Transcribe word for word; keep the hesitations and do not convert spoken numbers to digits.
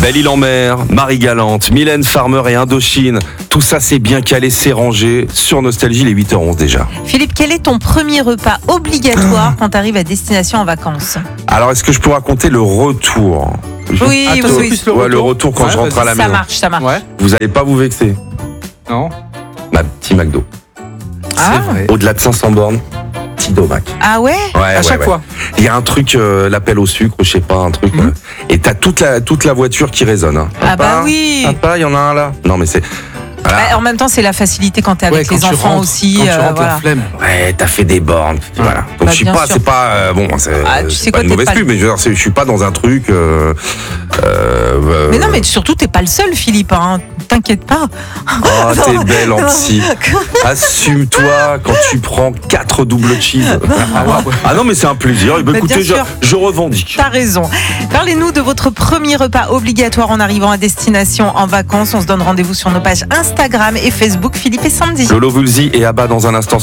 Belle-Île-en-Mer, Marie-Galante, Mylène Farmer et Indochine. Tout ça, c'est bien calé, c'est rangé. Sur Nostalgie, les huit heures onze déjà. Philippe, quel est ton premier repas obligatoire quand tu arrives à destination en vacances? Alors, est-ce que je peux raconter le retour? Oui, Ah, oui, toi, c'est oui. plus le Ouais, le retour. retour quand Ouais, je rentre vas-y. à la Ça maison. marche, ça marche. Ouais. Vous n'allez pas vous vexer. Non. Ma petit McDo. Ah. C'est vrai. Au-delà de cinq cents bornes, petit domac. Ah ouais? Ouais, À ouais, chaque ouais. fois. Il y a un truc, euh, l'appel au sucre, je sais pas, un truc. Mhm. euh, et t'as toute la, toute la voiture qui résonne. Hein. Ah Papa, bah oui. Papa, il y en a un là. Non, mais c'est. Voilà. Bah, en même temps, c'est la facilité quand t'es avec Ouais, quand les tu enfants rentres, aussi. Quand tu euh, rentres, voilà. la flemme. Ouais, t'as fait des bornes. Voilà. Donc Bah, je suis bien pas, sûr. c'est pas euh, bon, c'est, Ah, tu c'est sais pas quoi, une t'es mauvaise pas- pub, mais je veux dire, c'est- je suis pas dans un truc. Euh, euh, Mais non, mais surtout, t'es pas le seul, Philippe. Hein. T'inquiète pas. Oh, t'es belle en psy. Assume-toi quand tu prends quatre double cheese. Ah, ouais, ouais. Ah non, mais c'est un plaisir. Eh ben, Mais écoutez, bien je, sûr. je revendique. T'as raison. Parlez-nous de votre premier repas obligatoire en arrivant à destination en vacances. On se donne rendez-vous sur nos pages Instagram et Facebook, Philippe et Sandy. Lolo Vulzi et Abba dans un instant.